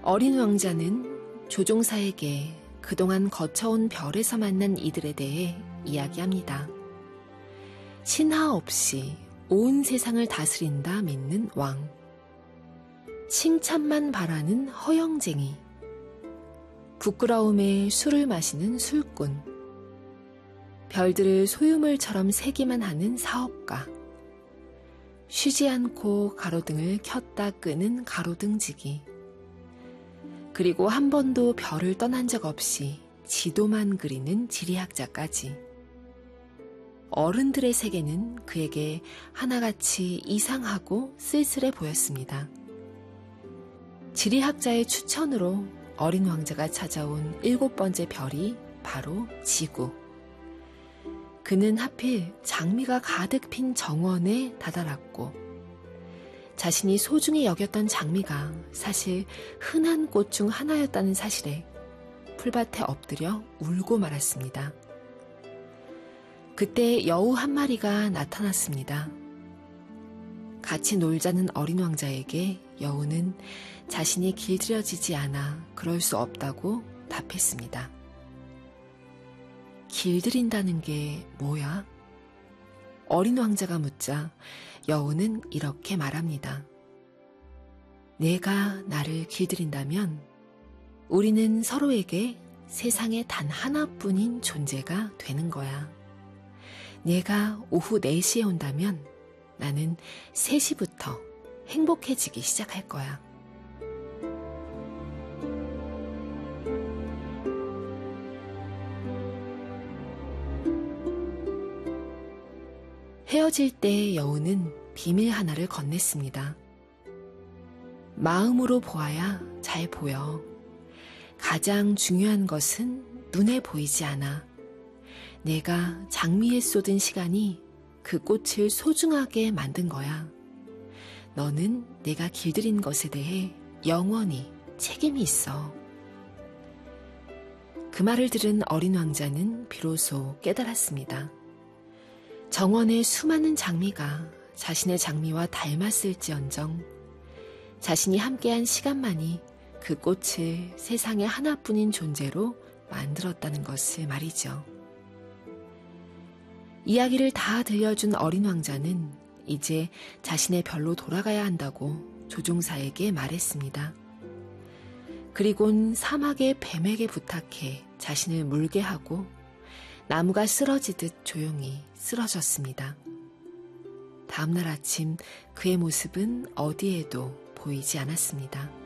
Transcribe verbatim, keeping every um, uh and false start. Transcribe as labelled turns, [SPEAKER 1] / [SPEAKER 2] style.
[SPEAKER 1] 어린 왕자는 조종사에게 그동안 거쳐온 별에서 만난 이들에 대해 이야기합니다. 신하 없이 온 세상을 다스린다 믿는 왕, 칭찬만 바라는 허영쟁이, 부끄러움에 술을 마시는 술꾼, 별들을 소유물처럼 세기만 하는 사업가, 쉬지 않고 가로등을 켰다 끄는 가로등지기, 그리고 한 번도 별을 떠난 적 없이 지도만 그리는 지리학자까지. 어른들의 세계는 그에게 하나같이 이상하고 쓸쓸해 보였습니다. 지리학자의 추천으로 어린 왕자가 찾아온 일곱 번째 별이 바로 지구. 그는 하필 장미가 가득 핀 정원에 다다랐고 자신이 소중히 여겼던 장미가 사실 흔한 꽃 중 하나였다는 사실에 풀밭에 엎드려 울고 말았습니다. 그때 여우 한 마리가 나타났습니다. 같이 놀자는 어린 왕자에게 여우는 자신이 길들여지지 않아 그럴 수 없다고 답했습니다. 길들인다는 게 뭐야? 어린 왕자가 묻자 여우는 이렇게 말합니다. 내가 나를 길들인다면 우리는 서로에게 세상에 단 하나뿐인 존재가 되는 거야. 내가 오후 네 시에 온다면 나는 세 시부터 행복해지기 시작할 거야. 헤어질 때 여우는 비밀 하나를 건넸습니다. 마음으로 보아야 잘 보여. 가장 중요한 것은 눈에 보이지 않아. 내가 장미에 쏟은 시간이 그 꽃을 소중하게 만든 거야. 너는 내가 길들인 것에 대해 영원히 책임이 있어. 그 말을 들은 어린 왕자는 비로소 깨달았습니다. 정원의 수많은 장미가 자신의 장미와 닮았을지언정 자신이 함께한 시간만이 그 꽃을 세상에 하나뿐인 존재로 만들었다는 것을 말이죠. 이야기를 다 들려준 어린 왕자는 이제 자신의 별로 돌아가야 한다고 조종사에게 말했습니다. 그리곤 사막의 뱀에게 부탁해 자신을 물게 하고 나무가 쓰러지듯 조용히 쓰러졌습니다. 다음날 아침 그의 모습은 어디에도 보이지 않았습니다.